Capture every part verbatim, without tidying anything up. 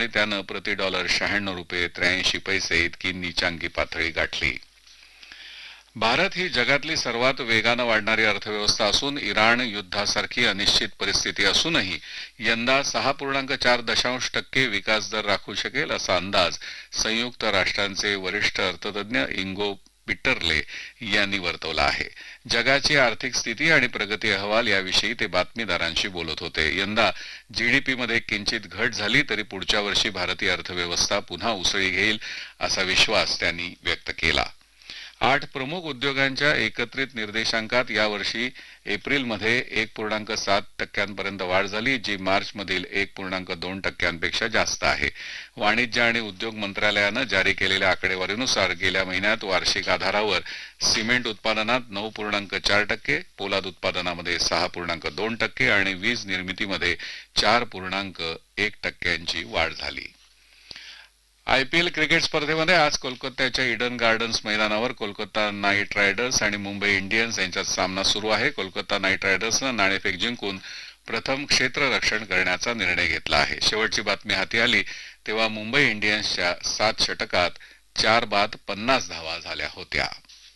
आणि त्यानं प्रति डॉलर शहाण्णव रुपये त्र्याऐंशी पैसे इतकी नीचांकी पातळी गाठली. भारत ही जगातली सर्वात वेगानं वाढणारी अर्थव्यवस्था असून इराण युद्धासारखी अनिश्चित परिस्थिती असूनही यंदा सहा पूर्णांक चार दशांश टक्के विकास दर राखू शकेल असा अंदाज संयुक्त राष्ट्रांचे वरिष्ठ अर्थतज्ञ इंगो पिटरले यांनी वर्तवला आहे. जगाची आर्थिक स्थिती आणि प्रगती अहवाल याविषयी ते बातमीदारांशी बोलत होते. यंदा जीडीपी मध्ये किंचित घट झाली तरी पुढच्या वर्षी भारतीय अर्थव्यवस्था पुन्हा उसळी घेईल असा विश्वास त्यांनी व्यक्त केला. आठ प्रमुख उद्योगांच्या एकत्रित निर्देशांकात यावर्षी एप्रिलमध्ये एक पूर्णांक सात टक्क्यांपर्यंत वाढ झाली, जी मार्चमधील एक पूर्णांक दोन टक्क्यांपेक्षा जास्त आहे. वाणिज्य आणि उद्योग मंत्रालयानं जारी केलेल्या आकडेवारीनुसार गेल्या महिन्यात वार्षिक आधारावर सिमेंट उत्पादनात नऊ पूर्णांक चार टक्के, पोलाद उत्पादनामध्ये सहा पूर्णांक दोन टक्के आणि वीज निर्मितीमध्ये चार पूर्णांक एक टक्क्यांची वाढ झाली. आयपीएल क्रिकेट स्पर्धेमध्ये आज कोलकात्याच्या ईडन गार्डन्स मैदानावर कोलकाता नाईट रायडर्स आणि मुंबई इंडियन्स यांच्यात सामना सुरू आहे. कोलकाता नाईट रायडर्सनं नाणेफेक जिंकून प्रथम क्षेत्ररक्षण करण्याचा निर्णय घेतला आहे. शेवटची बातमी हाती आली तेव्हा मुंबई इंडियन्सच्या सात षटकात चार बाद पन्नास धावा झाल्या होत्या.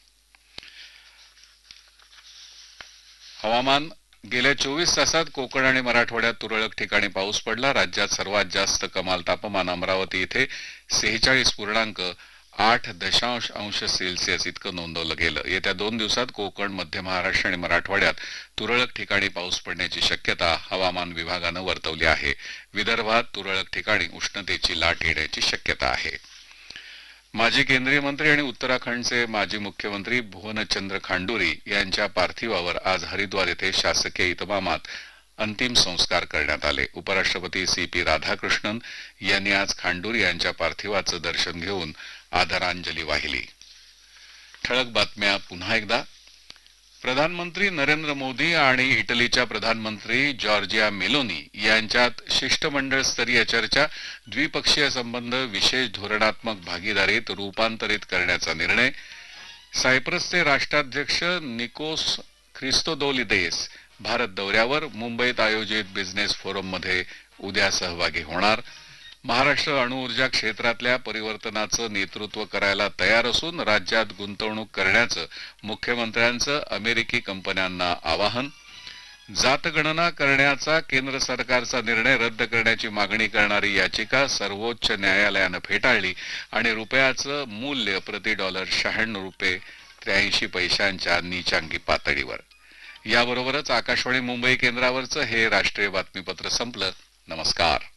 हवामान. गेल्या चोवीस तासात कोकण आणि मराठवाड्यात तुरळक ठिकाणी पाऊस पडला. राज्यात सर्वात जास्त कमाल तापमान अमरावती इथे सेहेचाळीस पूर्णांक आठ दशांश अंश सेल्सिअस इतकं नोंदवलं गेलं. येत्या दोन दिवसात कोकण, मध्य महाराष्ट्र आणि मराठवाड्यात तुरळक ठिकाणी पाऊस पडण्याची शक्यता हवामान विभागानं वर्तवली आहे. विदर्भात तुरळक ठिकाणी उष्णतेची लाट येण्याची शक्यता आहे. माजी केंद्रीय मंत्री आणि उत्तराखंडचे माजी मुख्यमंत्री भुवनचंद्र खांडुरी यांच्या पार्थिवावर आज हरिद्वार येथे शासकीय इतमामात अंतिम संस्कार करण्यात आले. उपराष्ट्रपती सी पी राधाकृष्णन यांनी आज खांडुरी यांच्या पार्थिवाचं दर्शन घेऊन आदरांजली वाहिली. ठळक बातम्या पुन्हा एकदा. प्रधानमंत्री नरेंद्र मोदी आणि इटलीच्या प्रधानमंत्री जॉर्जिया मेलोनी यांच्यात शिष्टमंडळ स्तरीय चर्चा. द्विपक्षीय संबंध विशेष धोरणात्मक भागीदारीत रूपांतरित करण्याचा निर्णय. सायप्रसचे राष्ट्राध्यक्ष निकोस ख्रिस्तोदोलिदेस भारत दौऱ्यावर. मुंबईत आयोजित बिझनेस फोरममध्ये उद्या सहभागी होणार. महाराष्ट्र अणुऊर्जा क्षेत्रातल्या परिवर्तनाचं नेतृत्व करायला तयार असून राज्यात गुंतवणूक करण्याचं मुख्यमंत्र्यांचं अमेरिकी कंपन्यांना आवाहन. जातगणना करण्याचा केंद्र सरकारचा निर्णय रद्द करण्याची मागणी करणारी याचिका सर्वोच्च न्यायालयानं फेटाळली आणि रुपयाचं मूल्य प्रति डॉलर शहाण्णव रुपये त्र्याऐंशी पैशांच्या नीचांकी पातळीवर. याबरोबरच आकाशवाणी मुंबई केंद्रावरचं हे राष्ट्रीय बातमीपत्र संपलं. नमस्कार.